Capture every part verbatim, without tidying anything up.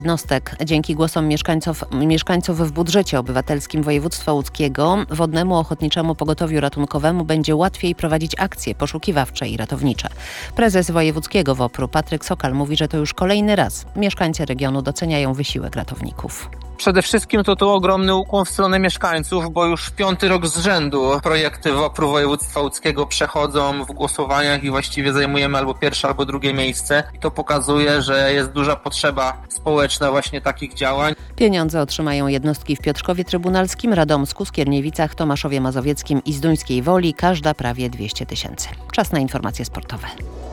jednostek. Dzięki głosom mieszkańców, mieszkańców w budżecie obywatelskim województwa łódzkiego Wodnemu Ochotniczemu Pogotowiu Ratunkowemu będzie łatwiej prowadzić akcje poszukiwawcze i ratownicze. Prezes wojewódzkiego W O P R u Patryk Sokal mówi, że to już kolejny raz mieszkańcy regionu doceniają wysiłek ratowników. Przede wszystkim to tu ogromny ukłon w stronę mieszkańców, bo już piąty rok z rzędu projekty W O P R u województwa łódzkiego przechodzą w głosowaniach i właściwie zajmujemy albo pierwsze, albo drugie miejsce. I to pokazuje, że jest duża potrzeba społeczna właśnie takich działań. Pieniądze otrzymają jednostki w Piotrkowie Trybunalskim, Radomsku, Skierniewicach, Tomaszowie Mazowieckim i Zduńskiej Woli, każda prawie dwieście tysięcy. Czas na informacje sportowe.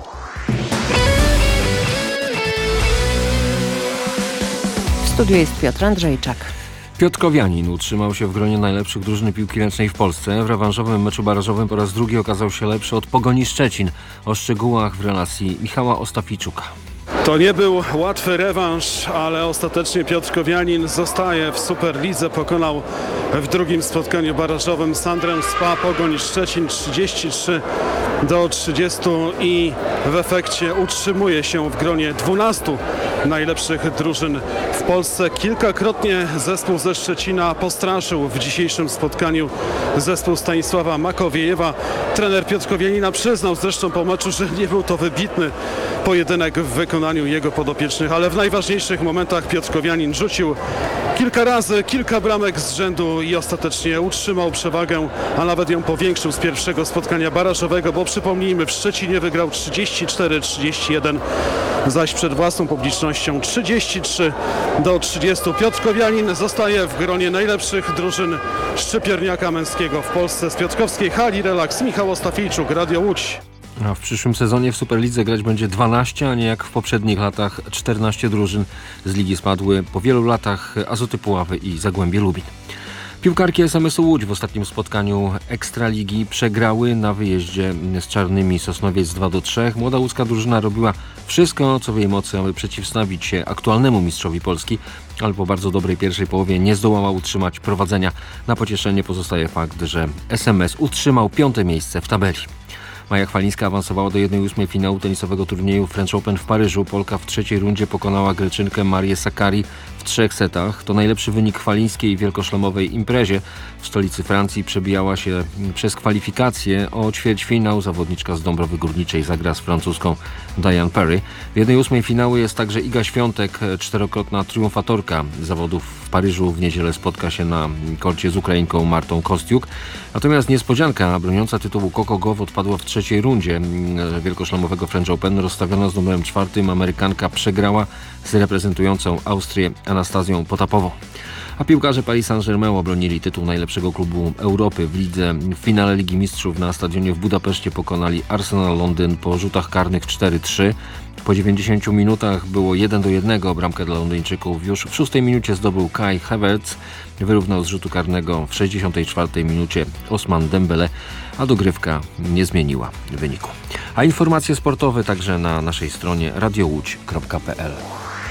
W studiu jest Piotr Andrzejczak. Piotrkowianin utrzymał się w gronie najlepszych drużyn piłki ręcznej w Polsce. W rewanżowym meczu barażowym po raz drugi okazał się lepszy od Pogoni Szczecin. O szczegółach w relacji Michała Ostafijczuka. To nie był łatwy rewanż, ale ostatecznie Piotrkowianin zostaje w Superlidze. Pokonał w drugim spotkaniu barażowym Sandrę Spa Pogoń Szczecin trzydzieści trzy do trzydziestu i w efekcie utrzymuje się w gronie dwunastu najlepszych drużyn w Polsce. Kilkakrotnie zespół ze Szczecina postraszył w dzisiejszym spotkaniu zespół Stanisława Makowiejewa. Trener Piotrkowianina przyznał zresztą po meczu, że nie był to wybitny pojedynek w wykonaniu jego podopiecznych, ale w najważniejszych momentach Piotrkowianin rzucił kilka razy, kilka bramek z rzędu i ostatecznie utrzymał przewagę, a nawet ją powiększył z pierwszego spotkania barażowego, bo przypomnijmy, w Szczecinie wygrał trzydzieści cztery trzydzieści jeden, zaś przed własną publicznością trzydzieści trzy do trzydziestu. Piotrkowianin zostaje w gronie najlepszych drużyn szczypierniaka męskiego w Polsce. Z piotrkowskiej hali relaks Michał Ostafijczuk, Radio Łódź. A w przyszłym sezonie w Superlidze grać będzie dwanaście, a nie jak w poprzednich latach czternaście drużyn. Z ligi spadły po wielu latach Azoty Puławy i Zagłębie Lubin. Piłkarki es em esu Łódź w ostatnim spotkaniu Ekstraligi przegrały na wyjeździe z Czarnymi Sosnowiec dwa do trzech. Młoda łódzka drużyna robiła wszystko, co w jej mocy, aby przeciwstawić się aktualnemu mistrzowi Polski, ale po bardzo dobrej pierwszej połowie nie zdołała utrzymać prowadzenia. Na pocieszenie pozostaje fakt, że es em es utrzymał piąte miejsce w tabeli. Maja Chwalińska awansowała do jednej ósmej finału tenisowego turnieju French Open w Paryżu. Polka w trzeciej rundzie pokonała Greczynkę Marię Sakkari w trzech setach. To najlepszy wynik chwalińskiej wielkoszlemowej imprezie. W stolicy Francji przebijała się przez kwalifikacje o ćwierćfinał. Zawodniczka z Dąbrowy Górniczej zagra z francuską Diane Perry. W jednej ósmej finału jest także Iga Świątek, czterokrotna triumfatorka zawodów w Paryżu. W niedzielę spotka się na korcie z Ukrainką Martą Kostiuk. Natomiast niespodzianka, broniąca tytułu Coco Gauff odpadła w trzeciej rundzie wielkoszlemowego French Open. Rozstawiona z numerem czwartym Amerykanka przegrała z reprezentującą Austrię Anastazją Potapową. A piłkarze Paris Saint-Germain obronili tytuł najlepszego klubu Europy w lidze. W finale Ligi Mistrzów na stadionie w Budapeszcie pokonali Arsenal Londyn po rzutach karnych cztery trzy. Po dziewięćdziesięciu minutach było jeden do jednego. Bramkę dla Londyńczyków już w szóstej minucie zdobył Kai Havertz. Wyrównał z rzutu karnego w sześćdziesiątej czwartej minucie Osman Dembele, a dogrywka nie zmieniła wyniku. A informacje sportowe także na naszej stronie radio łódź kropka p l.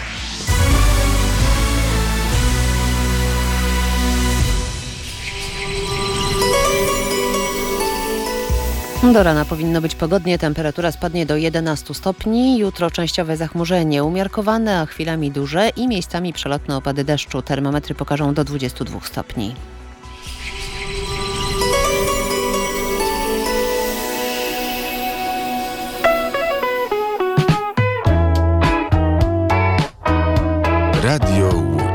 Do rana powinno być pogodnie, temperatura spadnie do jedenastu stopni. Jutro częściowe zachmurzenie, umiarkowane, a chwilami duże i miejscami przelotne opady deszczu. Termometry pokażą do dwudziestu dwóch stopni. Radio